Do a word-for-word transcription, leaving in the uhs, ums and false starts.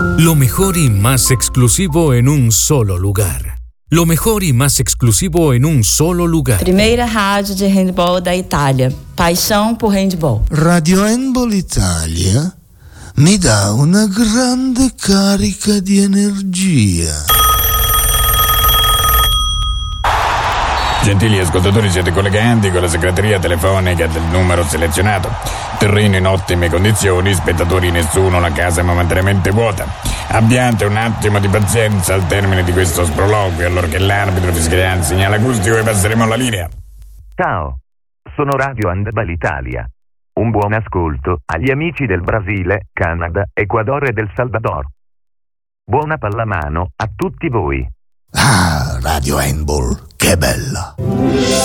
Lo mejor y más exclusivo en un solo lugar. Lo mejor y más exclusivo en un solo lugar. Primeira rádio de handball da Itália. Paixão por handball. Radio Handball Italia mi dà una grande carica di energia. Gentili ascoltatori, siete collegati con la segreteria telefonica del numero selezionato. Terreno in ottime condizioni, spettatori nessuno, la casa è momentaneamente vuota. Abbiate un attimo di pazienza al termine di questo sproloquio, allora che l'arbitro fischierà il segnale acustico e passeremo alla linea. Ciao, sono Radio Handball Italia. Un buon ascolto agli amici del Brasile, Canada, Ecuador e del Salvador. Buona pallamano a tutti voi. Ah, Radio Handball, che bella!